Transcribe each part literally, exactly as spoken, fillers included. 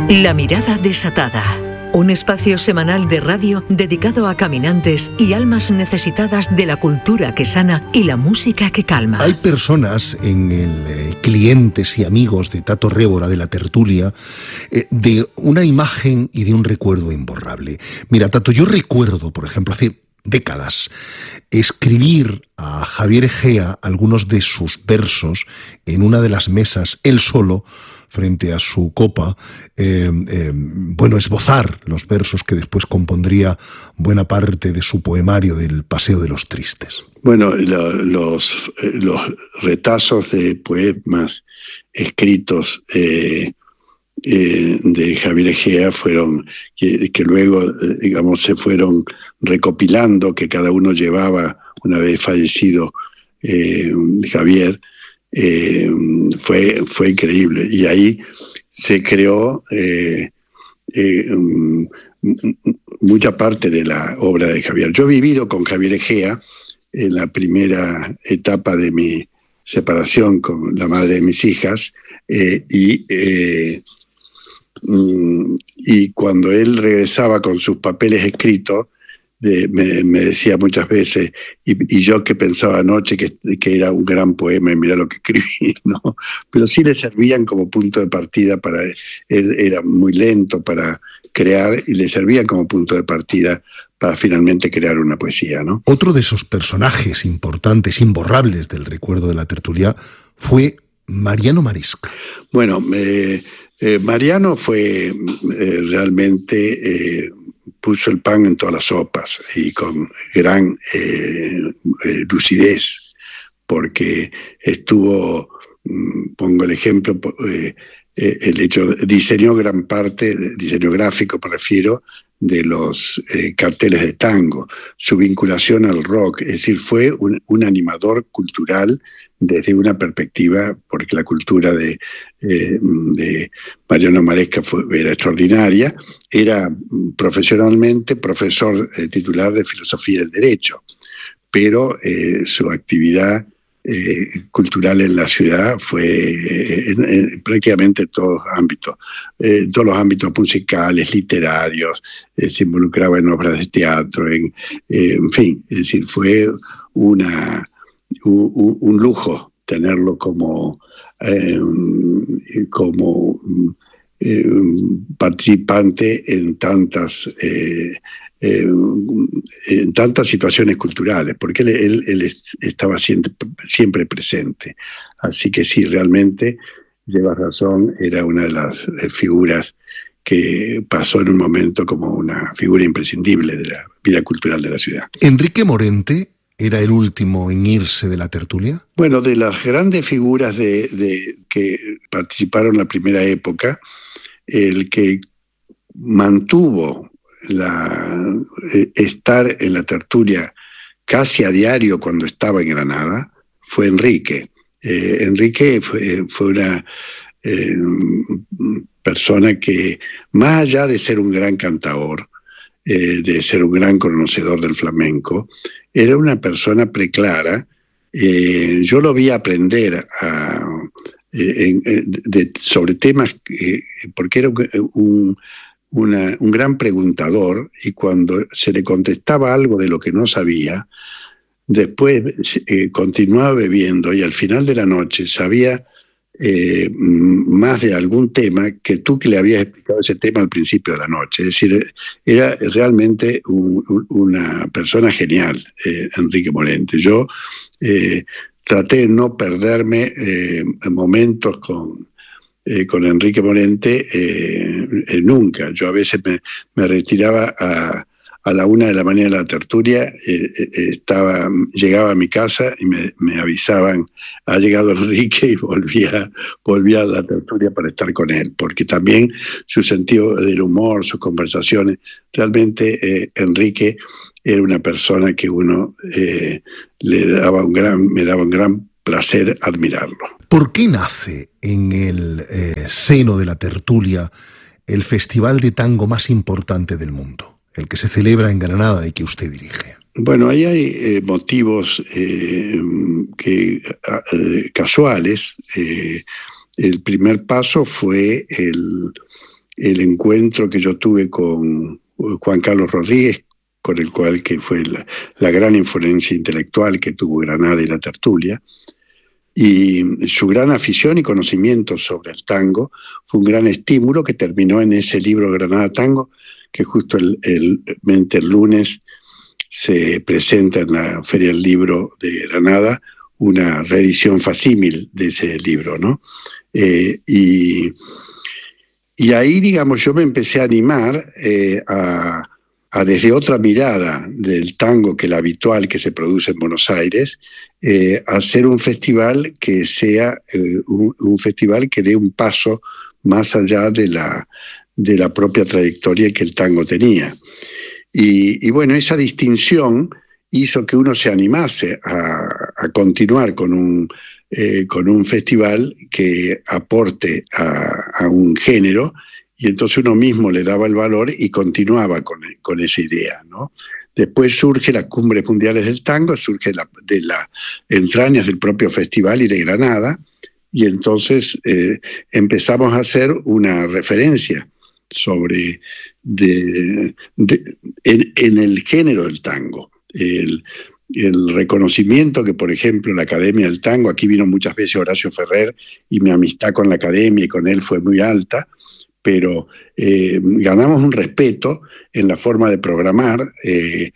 La mirada desatada. Un espacio semanal de radio dedicado a caminantes y almas necesitadas de la cultura que sana y la música que calma. Hay personas en el eh, clientes y amigos de Tato Révora, de la tertulia, eh, de una imagen y de un recuerdo imborrable. Mira, Tato, yo recuerdo, por ejemplo, hace décadas, escribir a Javier Egea algunos de sus versos en una de las mesas, él solo, frente a su copa, eh, eh, bueno, esbozar los versos que después compondría buena parte de su poemario del Paseo de los Tristes. Bueno, lo, los, los retazos de poemas escritos eh, eh, de Javier Egea fueron, que, que luego, digamos, se fueron recopilando, que cada uno llevaba una vez fallecido eh, Javier. Eh, fue, fue increíble, y ahí se creó eh, eh, mucha parte de la obra de Javier. Yo he vivido con Javier Egea en la primera etapa de mi separación con la madre de mis hijas, eh, y, eh, y cuando él regresaba con sus papeles escritos, De, me, me decía muchas veces, y, y yo que pensaba anoche que, que era un gran poema y mira lo que escribí, ¿no? Pero sí le servían como punto de partida para él. Él era muy lento para crear y le servían como punto de partida para finalmente crear una poesía, ¿no? Otro de esos personajes importantes, imborrables del recuerdo de la tertulia fue Mariano Maresca. Bueno, eh, eh, Mariano fue eh, realmente... Eh, puso el pan en todas las sopas y con gran eh, eh, lucidez, porque estuvo, pongo el ejemplo, eh, eh, el hecho, diseñó gran parte, diseño gráfico me refiero, de los eh, carteles de tango, su vinculación al rock, es decir, fue un, un animador cultural desde una perspectiva, porque la cultura de, eh, de Mariano Maresca fue, era extraordinaria. Era profesionalmente profesor eh, titular de Filosofía del Derecho, pero eh, su actividad eh, cultural en la ciudad fue eh, en, en prácticamente todos ámbitos, eh, todos los ámbitos musicales, literarios, eh, se involucraba en obras de teatro, en, eh, en fin, es decir, fue una, un, un lujo tenerlo como, eh, como eh, participante en tantas eh, Eh, en tantas situaciones culturales, porque él, él, él estaba siempre, siempre presente. Así que sí, realmente, llevas razón, era una de las figuras que pasó en un momento como una figura imprescindible de la vida cultural de la ciudad. ¿Enrique Morente era el último en irse de la tertulia? Bueno, de las grandes figuras de, de, que participaron en la primera época, el que mantuvo La, eh, estar en la tertulia casi a diario cuando estaba en Granada fue Enrique. Eh, Enrique fue, fue una eh, persona que, más allá de ser un gran cantador, eh, de ser un gran conocedor del flamenco, era una persona preclara. Eh, yo lo vi aprender a, eh, en, de, sobre temas, eh, porque era un, un Una, un gran preguntador, y cuando se le contestaba algo de lo que no sabía, después eh, continuaba bebiendo y al final de la noche sabía eh, más de algún tema que tú que le habías explicado ese tema al principio de la noche. Es decir, era realmente un, una persona genial, eh, Enrique Morente. Yo eh, traté de no perderme eh, momentos con... Eh, con Enrique Morente eh, eh, nunca. Yo a veces me, me retiraba a, a la una de la mañana de la tertulia, eh, eh, estaba, llegaba a mi casa y me, me avisaban, ha llegado Enrique, y volvía, volvía a la tertulia para estar con él, porque también su sentido del humor, sus conversaciones, realmente eh, Enrique era una persona que uno eh, le daba un gran, me daba un gran placer admirarlo. ¿Por qué nace en el eh, seno de la tertulia el festival de tango más importante del mundo, el que se celebra en Granada y que usted dirige? Bueno, ahí hay eh, motivos eh, que, eh, casuales. Eh, el primer paso fue el, el encuentro que yo tuve con Juan Carlos Rodríguez, con el cual que fue la, la gran influencia intelectual que tuvo Granada y la tertulia, y su gran afición y conocimiento sobre el tango fue un gran estímulo que terminó en ese libro Granada Tango, que justo el, el, el lunes se presenta en la Feria del Libro de Granada una reedición facímil de ese libro, ¿no? Eh, y, y ahí, digamos, yo me empecé a animar eh, a, a desde otra mirada del tango que la habitual que se produce en Buenos Aires, eh, hacer un festival que sea eh, un, un festival que dé un paso más allá de la, de la propia trayectoria que el tango tenía. Y, y bueno, esa distinción hizo que uno se animase a, a continuar con un, eh, con un festival que aporte a, a un género, y entonces uno mismo le daba el valor y continuaba con, con esa idea, ¿no? Después surge las Cumbres Mundiales del Tango, surge la, de las entrañas del propio festival y de Granada, y entonces eh, empezamos a hacer una referencia sobre de, de, en, en el género del tango. El, el reconocimiento que, por ejemplo, la Academia del Tango, aquí vino muchas veces Horacio Ferrer y mi amistad con la Academia y con él fue muy alta, pero eh, ganamos un respeto en la forma de programar, eh,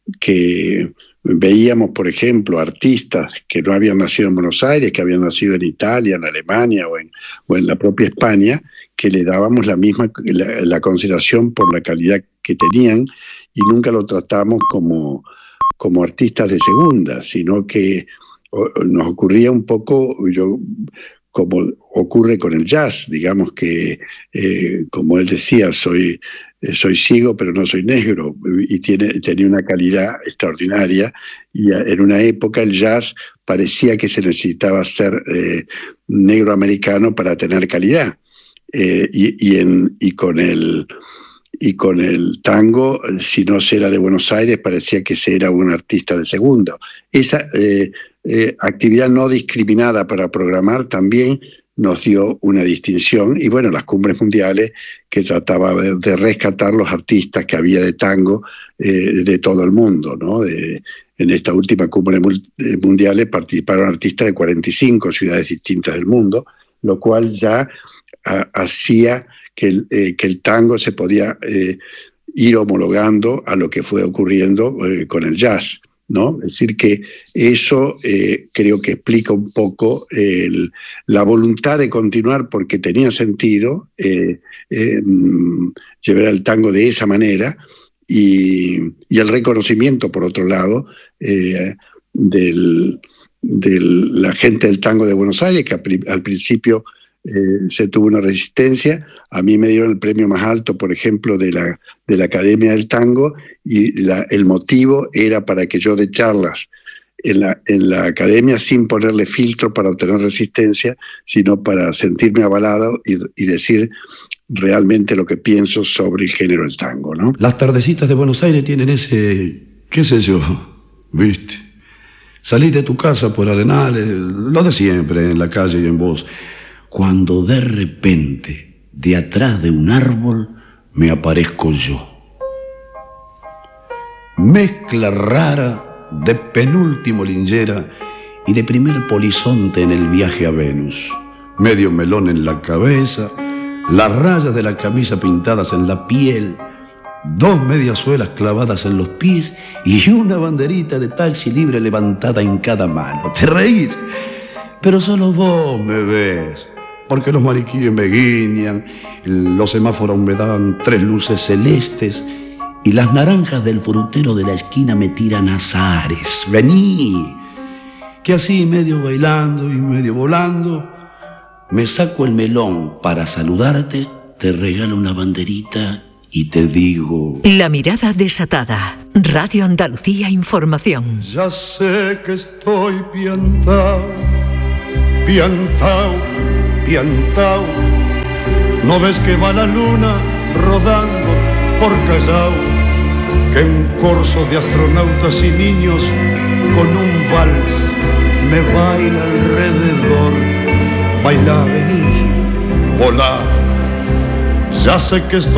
que veíamos, por ejemplo, artistas que no habían nacido en Buenos Aires, que habían nacido en Italia, en Alemania o en, o en la propia España, que le dábamos la misma la, la consideración por la calidad que tenían, y nunca lo tratamos como, como artistas de segunda, sino que o, nos ocurría un poco, yo, como ocurre con el jazz, digamos que, eh, como él decía, soy, eh, soy ciego pero no soy negro, y tiene, tenía una calidad extraordinaria, y en una época el jazz parecía que se necesitaba ser eh, negro americano para tener calidad, eh, y, y, en, y con el... Y con el tango, si no se era de Buenos Aires, parecía que se era un artista de segundo. Esa eh, eh, actividad no discriminada para programar también nos dio una distinción. Y bueno, las Cumbres Mundiales, que trataba de, de rescatar los artistas que había de tango eh, de todo el mundo, ¿no? De, en esta última Cumbre Mundiales participaron artistas de cuarenta y cinco ciudades distintas del mundo, lo cual ya a, hacía... Que el, eh, que el tango se podía eh, ir homologando a lo que fue ocurriendo eh, con el jazz, ¿no? Es decir, que eso eh, creo que explica un poco el, la voluntad de continuar, porque tenía sentido eh, eh, llevar el tango de esa manera, y, y el reconocimiento, por otro lado, eh, del, de la gente del tango de Buenos Aires, que al, al principio... Eh, se tuvo una resistencia. A mí me dieron el premio más alto, por ejemplo, de la, de la Academia del Tango, y la, el motivo era para que yo dé charlas en la, en la Academia sin ponerle filtro para obtener resistencia, sino para sentirme avalado y, y decir realmente lo que pienso sobre el género del tango, ¿no? Las tardecitas de Buenos Aires tienen ese, qué sé yo, ¿viste? Salís de tu casa por Arenales, lo de siempre, en la calle y en voz, cuando de repente, de atrás de un árbol, me aparezco yo. Mezcla rara de penúltimo lingera y de primer polizonte en el viaje a Venus. Medio melón en la cabeza, las rayas de la camisa pintadas en la piel, dos mediasuelas clavadas en los pies y una banderita de taxi libre levantada en cada mano. ¿Te reís? Pero solo vos me ves, porque los mariquíes me guiñan, los semáforos me dan tres luces celestes y las naranjas del frutero de la esquina me tiran azares. Vení, que así medio bailando y medio volando, me saco el melón para saludarte, te regalo una banderita y te digo... La mirada desatada. Radio Andalucía Información. Ya sé que estoy piantao, piantao, piantao. ¿No ves que va la luna rodando por Callao? Que un corso de astronautas y niños con un vals me baila alrededor. Baila, vení, volá, Ya sé que estoy